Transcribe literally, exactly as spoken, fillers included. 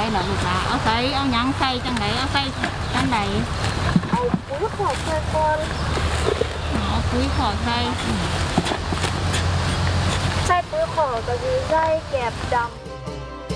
เหรอลูกหลานเอาใส่เอาหยังใส่จังไหนเอาใส่จังไหนเอาปุ๋ยขอดใส่ก่อนเอาปุ๋ยขอดใส่ใส่ปุ๋ยขอดก็คือใส่แกบดำ